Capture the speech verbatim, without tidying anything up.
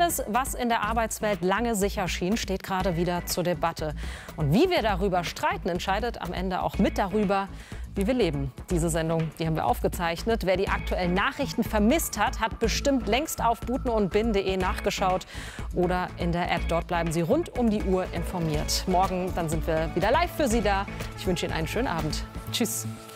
Vieles, was in der Arbeitswelt lange sicher schien, steht gerade wieder zur Debatte. Und wie wir darüber streiten, entscheidet am Ende auch mit darüber, wie wir leben. Diese Sendung, die haben wir aufgezeichnet. Wer die aktuellen Nachrichten vermisst hat, hat bestimmt längst auf buten und bin punkt de nachgeschaut oder in der App. Dort bleiben Sie rund um die Uhr informiert. Morgen, dann sind wir wieder live für Sie da. Ich wünsche Ihnen einen schönen Abend. Tschüss.